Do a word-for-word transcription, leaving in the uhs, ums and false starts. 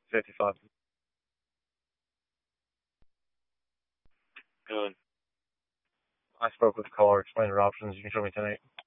fifty-five. Good. I spoke with the caller, explained her options. You can show me ten eight.